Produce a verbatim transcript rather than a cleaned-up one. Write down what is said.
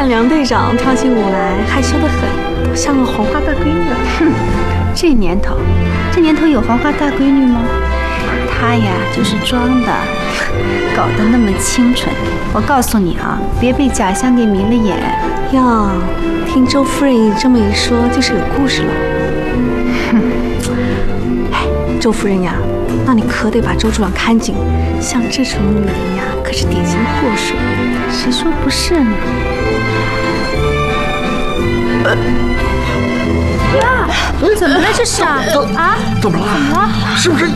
看梁队长跳起舞来，害羞得很，都像个黄花大闺女。 哼，这年头，这年头有黄花大闺女吗？她呀，就是装的，搞得那么清纯。我告诉你啊，别被假象给迷了眼。 哟，听周夫人这么一说，就是有故事了。 哼， 哎，周夫人呀，那你可得把周处长看紧，像这种女人呀，可是典型祸水。 谁说不是呢？呀，怎么了这是啊？啊？ 怎么了？ 怎么了？ 是不是？